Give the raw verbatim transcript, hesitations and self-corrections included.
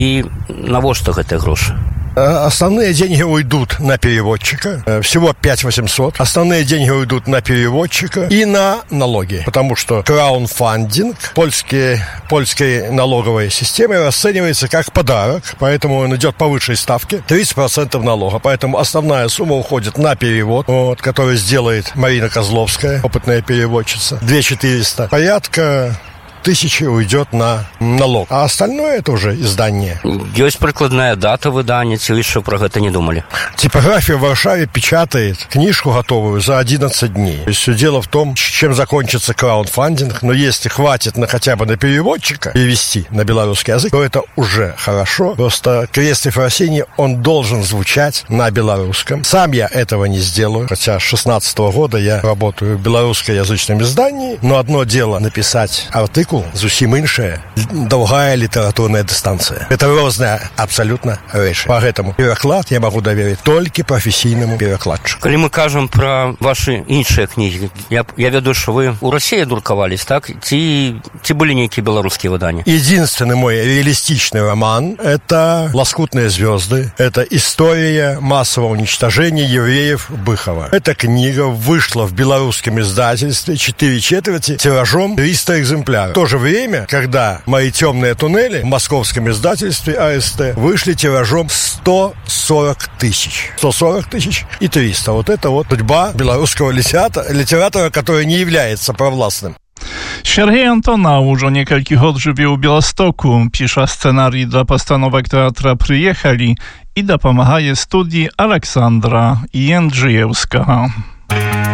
І навошта гэтыя грошы? Основные деньги уйдут на переводчика, всего пять тысяч восемьсот. Основные деньги уйдут на переводчика и на налоги, потому что краундфандинг польские, польской налоговой системы расценивается как подарок, поэтому он идет по высшей ставке, тридцать процентов налога. Поэтому основная сумма уходит на перевод, вот, который сделает Марина Козловская, опытная переводчица, две тысячи четыреста. Порядка тысячи уйдет на налог, а остальное это уже издание. Есть прикладная дата выдания, ці вы что про это не думали? Типография в Варшаве печатает книжку готовую за одиннадцать дней. То есть все дело в том, чем закончится краундфандинг, но если хватит на хотя бы на переводчика перевести на белорусский язык, то это уже хорошо. Просто крест Ефросиньи, он должен звучать на белорусском. Сам я этого не сделаю, хотя с шестнадцатого года я работаю в белорусскоязычном издании, но одно дело написать артикул, зусім іншая долгая литературная дистанция. Это разная абсолютно вещь. Поэтому переклад я могу доверить только профессийному перекладчику. Коли мы кажем про ваши іншыя книги, я, я веду, что вы у России друковались, так? Ці, ці были некие белорусские выдания? Единственный мой реалистичный роман – это «Лоскутные звезды». Это история массового уничтожения евреев Быхова. Эта книга вышла в белорусском издательстве четыре четверти тиражом триста экземпляров. В то же время, когда «Мои темные туннели» в московском издательстве АСТ вышли тиражом сто сорок тысяч. сто сорок тысяч и триста. Вот это вот судьба белорусского литератора, литератора, который не является провластным. Сергей Антонов уже некалькі год жыве ў Беластоку, піша сцэнарый для пастановак тэатра «Прыехалі» і дапамагае студіі Александра Янджыеўскага.